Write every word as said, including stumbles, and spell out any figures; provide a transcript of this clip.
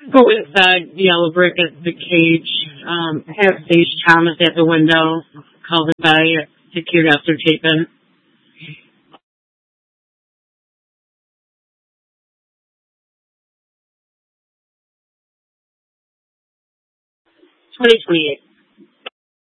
Go inside the yellow brick at the cage. Um, have Sage Thomas at the window. Call the guy secured after taken. twenty twenty-eight.